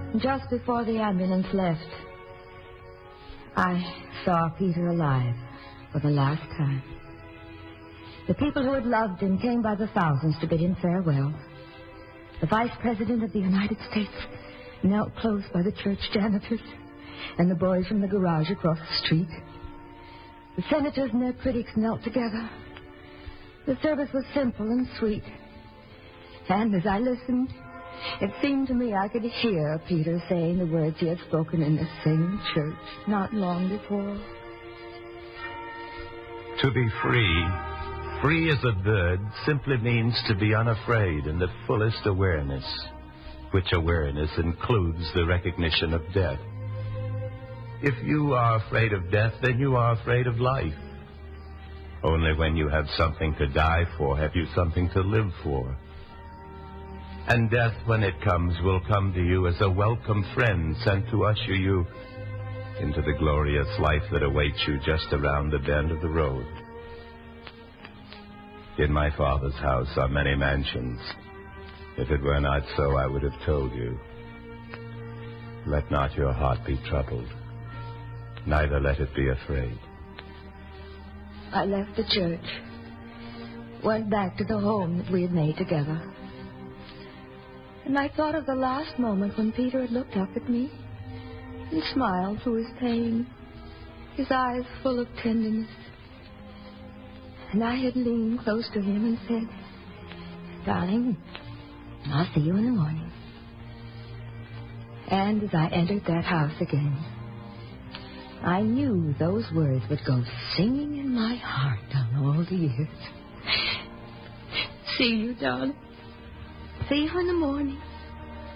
Just before the ambulance left, I saw Peter alive for the last time. The people who had loved him came by the thousands to bid him farewell. The Vice President of the United States knelt close by the church janitors and the boys from the garage across the street. The senators and their critics knelt together. The service was simple and sweet. And as I listened, it seemed to me I could hear Peter saying the words he had spoken in this same church not long before. To be free, free as a bird, simply means to be unafraid in the fullest awareness, which awareness includes the recognition of death. If you are afraid of death, then you are afraid of life. Only when you have something to die for have you something to live for. And death, when it comes, will come to you as a welcome friend sent to usher you into the glorious life that awaits you just around the bend of the road. In my Father's house are many mansions. If it were not so, I would have told you. Let not your heart be troubled, neither let it be afraid. I left the church, went back to the home that we had made together. And I thought of the last moment when Peter had looked up at me and smiled through his pain, his eyes full of tenderness. And I had leaned close to him and said, "Darling, I'll see you in the morning." And as I entered that house again, I knew those words would go singing in my heart down all the years. "See you, darling. See you in the morning."